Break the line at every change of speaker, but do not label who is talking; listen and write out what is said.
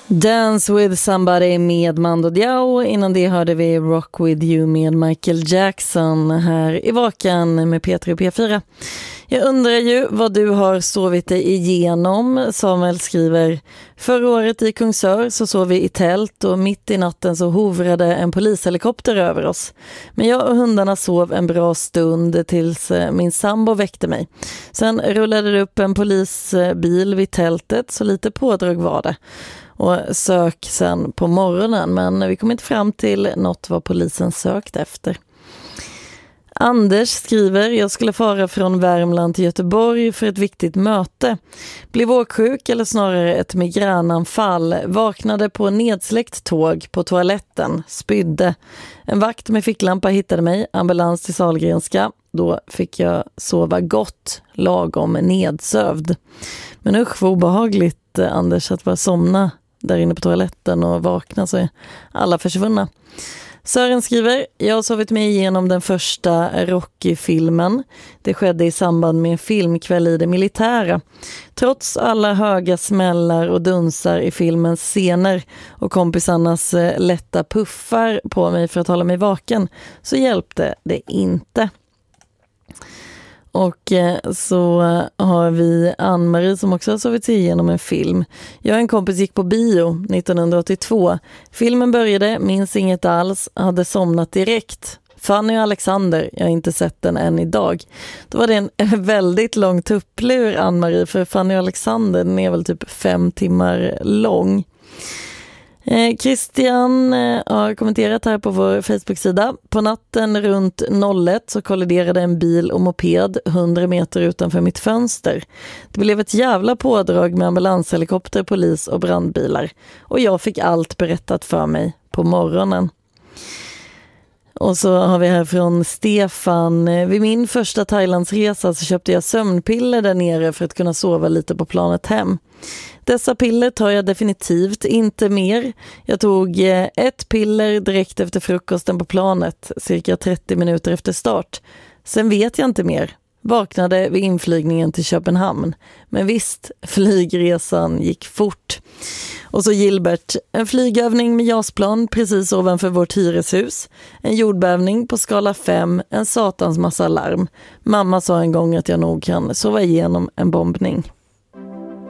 Dance with somebody med Mando Diao. Innan det hörde vi Rock with you med Michael Jackson här i Vakan med Peter och P4. Jag undrar ju vad du har sovit dig igenom. Samuel skriver: förra året i Kungsör så sov vi i tält och mitt i natten så hovrade en polishelikopter över oss. Men jag och hundarna sov en bra stund tills min sambo väckte mig. Sen rullade det upp en polisbil vid tältet, så lite pådrag var det. Och sök sen på morgonen, men vi kom inte fram till något vad polisen sökte efter. Anders skriver: jag skulle fara från Värmland till Göteborg för ett viktigt möte. Blev åksjuk eller snarare ett migränanfall. Vaknade på nedsläckt tåg på toaletten. Spydde. En vakt med ficklampa hittade mig. Ambulans till Sahlgrenska. Då fick jag sova gott, lagom nedsövd. Men usch vad obehagligt, Anders, att bara somna där inne på toaletten och vakna så är alla försvunna. Sören skriver: jag har sovit mig igenom den första Rocky-filmen. Det skedde i samband med en filmkväll i det militära. Trots alla höga smällar och dunsar i filmens scener och kompisarnas lätta puffar på mig för att hålla mig vaken så hjälpte det inte. Och så har vi Ann-Marie som också har sovit sig igenom en film. Jag och en kompis gick på bio 1982. Filmen började, minns inget alls, hade somnat direkt. Fanny och Alexander, jag har inte sett den än idag. Då var det en väldigt lång tupplur, Ann-Marie, för Fanny och Alexander, den är väl typ 5 timmar lång. Christian har kommenterat här på vår Facebook-sida. På natten runt 01 så kolliderade en bil och moped 100 meter utanför mitt fönster. Det blev ett jävla pådrag med ambulanshelikopter, polis och brandbilar. Och jag fick allt berättat för mig på morgonen. Och så har vi här från Stefan: vid min första Thailandsresa så köpte jag sömnpiller där nere för att kunna sova lite på planet hem. Dessa piller tar jag definitivt inte mer. Jag tog ett piller direkt efter frukosten på planet, cirka 30 minuter efter start. Sen vet jag inte mer. Vaknade vid inflygningen till Köpenhamn. Men visst, flygresan gick fort. Och så Gilbert: en flygövning med jasplan precis ovanför vårt hyreshus. En jordbävning på skala 5, en satans massa larm. Mamma sa en gång att jag nog kan sova igenom en bombning.